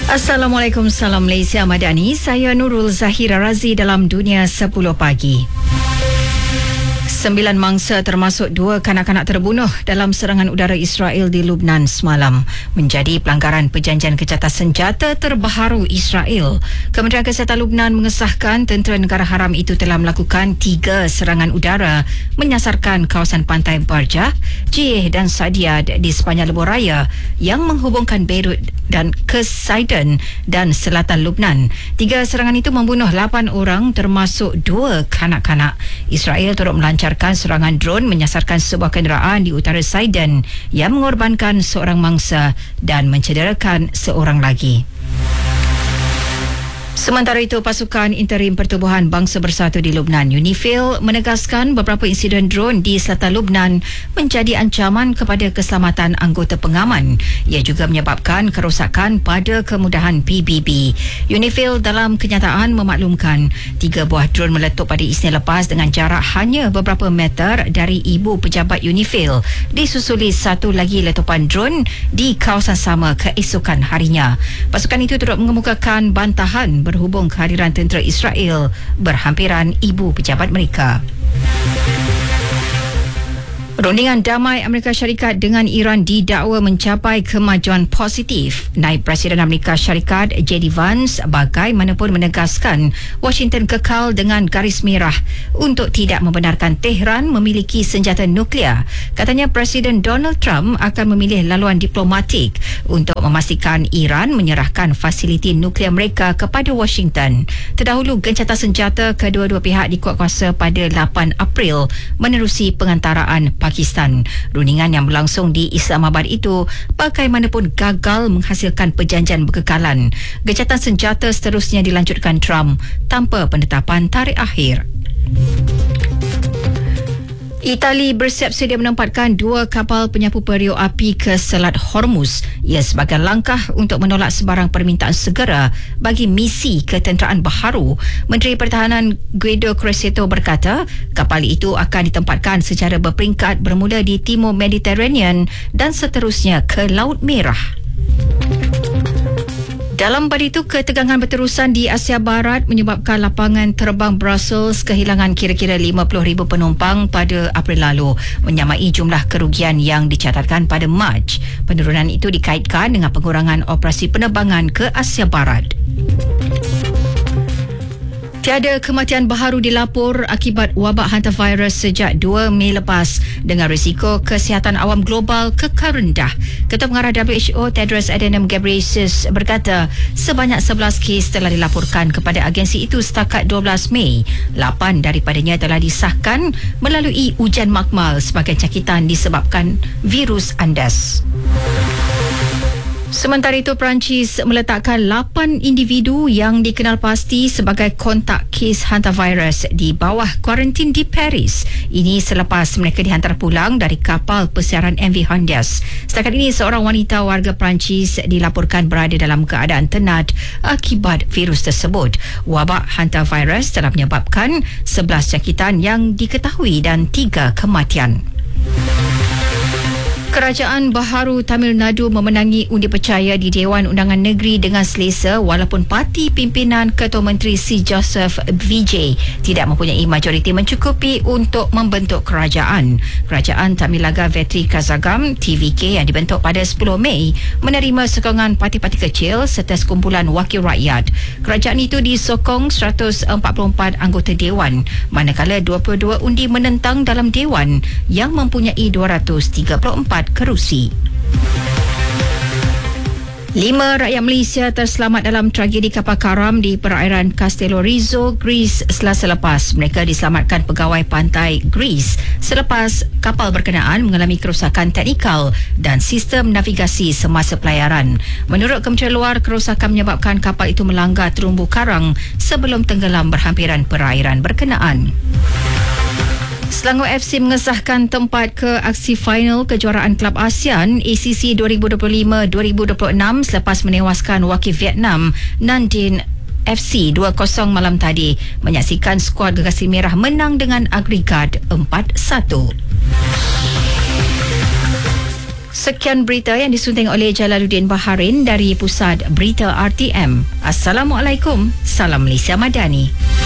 Assalamualaikum, salam Malaysia Madani. Saya Nurul Zahira Razi dalam Dunia 10 Pagi. 9 mangsa termasuk 2 kanak-kanak terbunuh dalam serangan udara Israel di Lubnan semalam. Menjadi pelanggaran perjanjian kejahatan senjata terbaharu Israel. Kementerian Kesihatan Lubnan mengesahkan tentera negara haram itu telah melakukan 3 serangan udara menyasarkan kawasan pantai Barjah, Jiyeh dan Sadiad di sepanjang lebuh raya yang menghubungkan Beirut dan ke Sidon dan selatan Lubnan. 3 serangan itu membunuh 8 orang termasuk 2 kanak-kanak. Israel turut melancarkan serangan drone menyasarkan sebuah kenderaan di utara Sidon yang mengorbankan seorang mangsa dan mencederakan seorang lagi. Sementara itu, pasukan interim Pertubuhan Bangsa Bersatu di Lubnan, UNIFIL, menegaskan beberapa insiden drone di selatan Lubnan menjadi ancaman kepada keselamatan anggota pengaman. Ia juga menyebabkan kerosakan pada kemudahan PBB. UNIFIL dalam kenyataan memaklumkan 3 buah drone meletup pada Isnin lepas dengan jarak hanya beberapa meter dari ibu pejabat UNIFIL, disusuli satu lagi letupan drone di kawasan sama keesokan harinya. Pasukan itu turut mengemukakan bantahan berhubung kehadiran tentera Israel berhampiran ibu pejabat mereka. Rundingan damai Amerika Syarikat dengan Iran didakwa mencapai kemajuan positif. Naib Presiden Amerika Syarikat J.D. Vance bagaimanapun menegaskan Washington kekal dengan garis merah untuk tidak membenarkan Tehran memiliki senjata nuklear. Katanya Presiden Donald Trump akan memilih laluan diplomatik untuk memastikan Iran menyerahkan fasiliti nuklear mereka kepada Washington. Terdahulu, gencatan senjata kedua-dua pihak dikuatkuasa pada 8 April menerusi pengantaraan Pakistan. Rundingan yang berlangsung di Islamabad itu bagaimanapun gagal menghasilkan perjanjian berkekalan. Gencatan senjata seterusnya dilanjutkan Trump tanpa penetapan tarikh akhir. Itali bersiap sedia menempatkan 2 kapal penyapu periuk api ke Selat Hormuz. Ia sebagai langkah untuk menolak sebarang permintaan segera bagi misi ketenteraan baharu. Menteri Pertahanan Guido Crosetto berkata, kapal itu akan ditempatkan secara berperingkat bermula di Timur Mediterranean dan seterusnya ke Laut Merah. Dalam pada itu, ketegangan berterusan di Asia Barat menyebabkan lapangan terbang Brussels kehilangan kira-kira 50,000 penumpang pada April lalu, menyamai jumlah kerugian yang dicatatkan pada Mac. Penurunan itu dikaitkan dengan pengurangan operasi penerbangan ke Asia Barat. Tiada kematian baharu dilapor akibat wabak hantavirus sejak 2 Mei lepas dengan risiko kesihatan awam global kekal rendah. Ketua Pengarah WHO Tedros Adhanom Ghebreyesus berkata sebanyak 11 kes telah dilaporkan kepada agensi itu setakat 12 Mei. 8 daripadanya telah disahkan melalui ujian makmal sebagai cakitan disebabkan virus Andes. Sementara itu, Perancis meletakkan 8 individu yang dikenal pasti sebagai kontak kes hantavirus di bawah kuarantin di Paris. Ini selepas mereka dihantar pulang dari kapal persiaran MV Hondias. Setakat ini, seorang wanita warga Perancis dilaporkan berada dalam keadaan tenat akibat virus tersebut. Wabak hantavirus telah menyebabkan 11 cakitan yang diketahui dan 3 kematian. Kerajaan Baharu Tamil Nadu memenangi undi percaya di Dewan Undangan Negeri dengan selesa walaupun parti pimpinan Ketua Menteri C. Joseph Vijay tidak mempunyai majoriti mencukupi untuk membentuk kerajaan. Kerajaan Tamilaga Vetri Kazhagam TVK yang dibentuk pada 10 Mei menerima sokongan parti-parti kecil serta sekumpulan wakil rakyat. Kerajaan itu disokong 144 anggota Dewan, manakala 22 undi menentang dalam Dewan yang mempunyai 234 kerusi. 5 rakyat Malaysia terselamat dalam tragedi kapal karam di perairan Castello Rizzo, Greece selasa lepas. Mereka diselamatkan pegawai pantai Greece selepas kapal berkenaan mengalami kerosakan teknikal dan sistem navigasi semasa pelayaran. Menurut Kementerian Luar, kerosakan menyebabkan kapal itu melanggar terumbu karang sebelum tenggelam berhampiran perairan berkenaan. Selangor FC mengesahkan tempat ke aksi final kejuaraan Kelab ASEAN ACC 2025-2026 selepas menewaskan wakil Vietnam Nandin FC 2-0 malam tadi, menyaksikan skuad Gergasi Merah menang dengan agregat 4-1. Sekian berita yang disunting oleh Jalaluddin Baharin dari Pusat Berita RTM. Assalamualaikum. Salam Malaysia Madani.